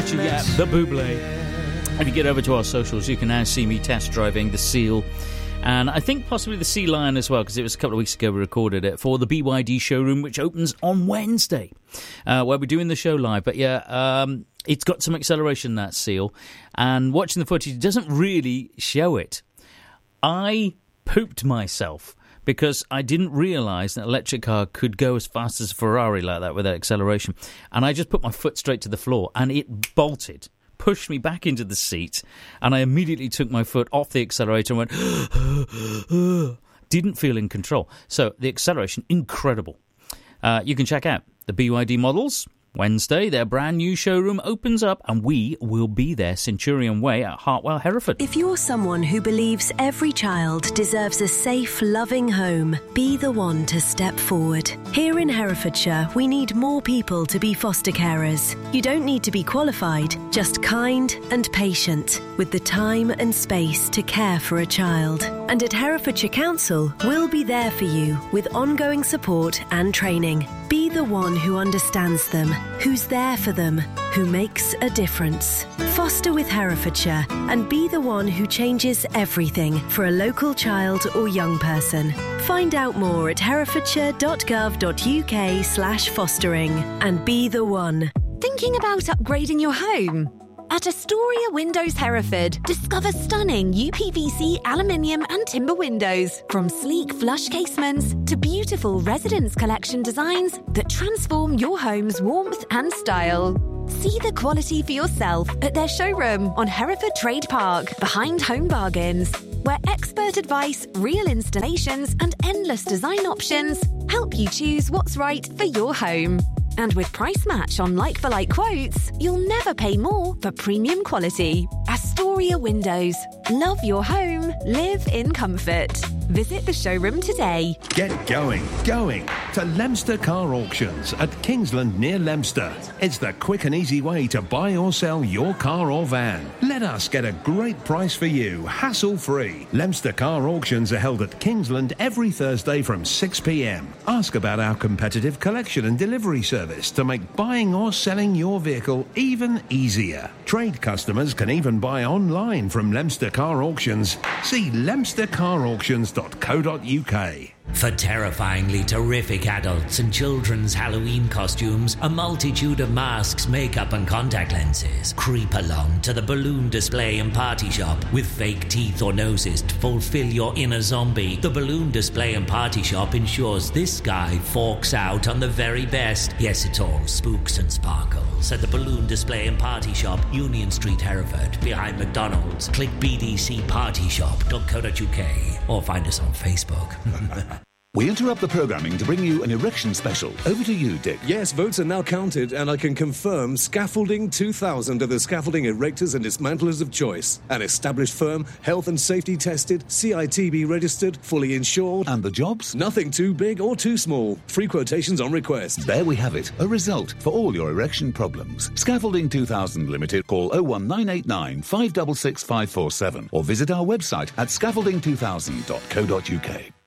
Fletcher, yeah, the Buble. If you get over to our socials, you can now see me test driving the Seal. And I think possibly the Sea Lion as well, because it was a couple of weeks ago we recorded it for the BYD showroom, which opens on Wednesday, where we're doing the show live. But yeah, it's got some acceleration, that Seal. And watching the footage doesn't really show it. I pooped myself because I didn't realise that an electric car could go as fast as a Ferrari like that with that acceleration. And I just put my foot straight to the floor and it bolted, pushed me back into the seat, and I immediately took my foot off the accelerator and went, didn't feel in control. So the acceleration, incredible. You can check out the BYD models. Wednesday, their brand new showroom opens up and we will be there, Centurion Way at Hartwell, Hereford. If you're someone who believes every child deserves a safe, loving home, be the one to step forward. Here in Herefordshire, we need more people to be foster carers. You don't need to be qualified, just kind and patient, with the time and space to care for a child. And at Herefordshire Council, we'll be there for you with ongoing support and training. Be the one who understands them, who's there for them, who makes a difference. Foster with Herefordshire and be the one who changes everything for a local child or young person. Find out more at herefordshire.gov.uk/fostering and be the one. Thinking about upgrading your home? At Astoria Windows Hereford, discover stunning UPVC, aluminium and timber windows. From sleek flush casements to beautiful residence collection designs that transform your home's warmth and style. See the quality for yourself at their showroom on Hereford Trade Park, behind Home Bargains, where expert advice, real installations and endless design options help you choose what's right for your home. And with Price Match on like-for-like quotes, you'll never pay more for premium quality. Astoria Windows. Love your home. Live in comfort. Visit the showroom today. Get going to Leominster Car Auctions at Kingsland near Leominster. It's the quick and easy way to buy or sell your car or van. Let us get a great price for you, hassle-free. Leominster Car Auctions are held at Kingsland every Thursday from 6 p.m. Ask about our competitive collection and delivery service to make buying or selling your vehicle even easier. Trade customers can even buy online from Leominster Car Auctions. See leominstercarauctions.co.uk. For terrifyingly terrific adults and children's Halloween costumes, a multitude of masks, makeup and contact lenses, creep along to the Balloon Display and Party Shop. With fake teeth or noses to fulfill your inner zombie, the Balloon Display and Party Shop ensures this guy forks out on the very best. Yes, it's all spooks and sparkles at the Balloon Display and Party Shop, Union Street, Hereford, behind McDonald's. Click bdcpartyshop.co.uk or find us on Facebook. We interrupt the programming to bring you an erection special. Over to you, Dick. Yes, votes are now counted, and I can confirm Scaffolding 2000 are the scaffolding erectors and dismantlers of choice. An established firm, health and safety tested, CITB registered, fully insured. And the jobs? Nothing too big or too small. Free quotations on request. There we have it. A result for all your erection problems. Scaffolding 2000 Limited. Call 01989 566 547 or visit our website at scaffolding2000.co.uk.